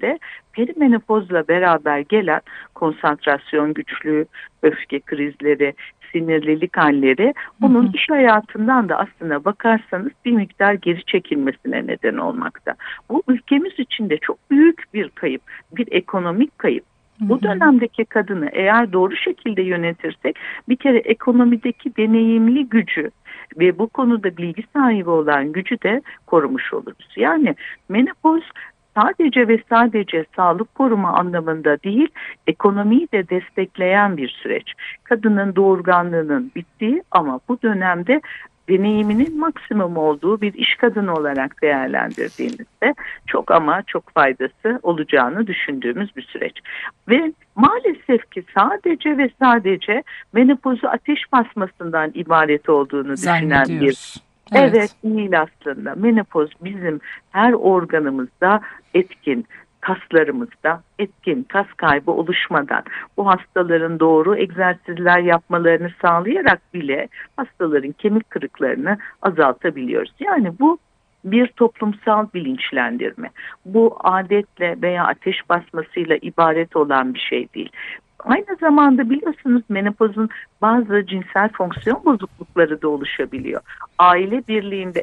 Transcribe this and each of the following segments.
de perimenopozla beraber gelen konsantrasyon güçlüğü, öfke krizleri, sinirlilik halleri onun iş hayatından da aslına bakarsanız bir miktar geri çekilmesine neden olmakta. Bu ülkemiz için de çok büyük bir kayıp, bir ekonomik kayıp. Bu dönemdeki kadını eğer doğru şekilde yönetirsek bir kere ekonomideki deneyimli gücü ve bu konuda bilgi sahibi olan gücü de korumuş oluruz. Yani menopoz sadece ve sadece sağlık koruma anlamında değil, ekonomiyi de destekleyen bir süreç. Kadının doğurganlığının bittiği ama bu dönemde deneyiminin maksimum olduğu bir iş kadını olarak değerlendirdiğimizde çok ama çok faydası olacağını düşündüğümüz bir süreç. Ve maalesef ki sadece ve sadece menopozu ateş basmasından ibaret olduğunu düşünen bir. Zannediyoruz. Evet, Evet. değil aslında. Menopoz bizim her organımızda etkin, kaslarımızda etkin, kas kaybı oluşmadan bu hastaların doğru egzersizler yapmalarını sağlayarak bile hastaların kemik kırıklarını azaltabiliyoruz. Yani bu bir toplumsal bilinçlendirme. Bu adetle veya ateş basmasıyla ibaret olan bir şey değil. Aynı zamanda biliyorsunuz menopozun bazı cinsel fonksiyon bozuklukları da oluşabiliyor. Aile birliğinde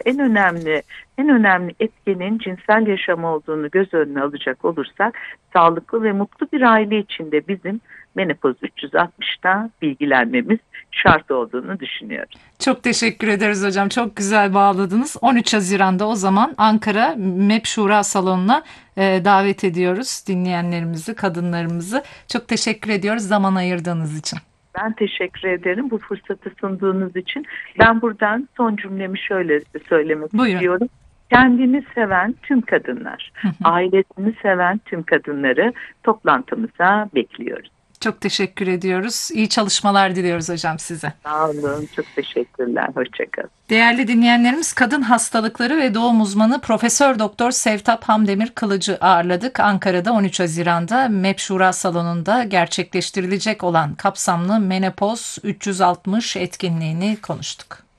en önemli etkenin cinsel yaşam olduğunu göz önüne alacak olursak sağlıklı ve mutlu bir aile içinde bizim menopoz 360'ta bilgilenmemiz şart olduğunu düşünüyoruz. Çok teşekkür ederiz hocam. Çok güzel bağladınız. 13 Haziran'da o zaman Ankara MEP Şura Salonu'na davet ediyoruz dinleyenlerimizi, kadınlarımızı. Çok teşekkür ediyoruz zaman ayırdığınız için. Ben teşekkür ederim bu fırsatı sunduğunuz için. Ben buradan son cümlemi şöyle söylemek Buyurun. istiyorum. Kendini seven tüm kadınlar, ailesini seven tüm kadınları toplantımıza bekliyoruz. Çok teşekkür ediyoruz. İyi çalışmalar diliyoruz hocam size. Sağ olun, çok teşekkürler. Hoşçakalın. Değerli dinleyenlerimiz, kadın hastalıkları ve doğum uzmanı Profesör Doktor Sevtap Hamdemir Kılıcı ağırladık. Ankara'da 13 Haziran'da MEP Şura Salonu'nda gerçekleştirilecek olan kapsamlı Menopoz 360 etkinliğini konuştuk.